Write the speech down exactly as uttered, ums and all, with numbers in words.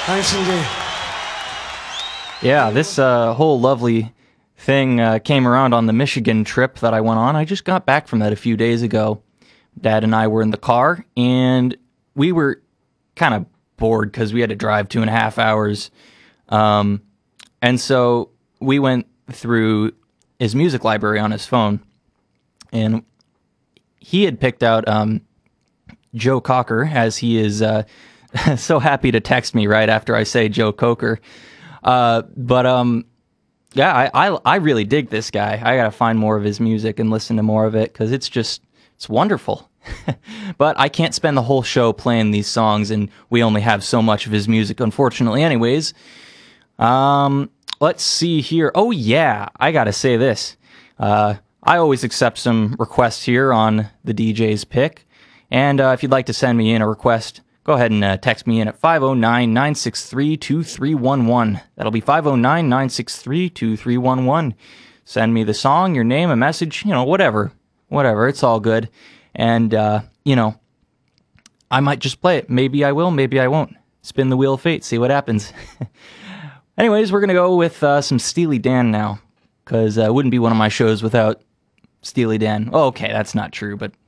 Thanks indeed. Yeah, this uh, whole lovely thing uh, came around on the Michigan trip that I went on. I just got back from that a few days ago. Dad and I were in the car, and we were kind of bored because we had to drive two and a half hours. Um, and so we went through his music library on his phone, and he had picked out um, Joe Cocker, as he is uh, so happy to text me right after I say Joe Cocker. Uh, but um, yeah, I, I I really dig this guy. I gotta find more of his music and listen to more of it because it's just it's wonderful. But I can't spend the whole show playing these songs, and we only have so much of his music, unfortunately. Anyways, um, let's see here. Oh yeah, I gotta say this. Uh, I always accept some requests here on the D J's Pick, and uh, if you'd like to send me in a request, go ahead and uh, text me in at five oh nine, nine six three, two three one one. That'll be five oh nine, nine six three, two three one one. Send me the song, your name, a message, you know, whatever. Whatever, it's all good. And, uh, you know, I might just play it. Maybe I will, maybe I won't. Spin the wheel of fate, see what happens. Anyways, we're going to go with uh, some Steely Dan now, because uh, it wouldn't be one of my shows without Steely Dan. Oh, okay, that's not true, but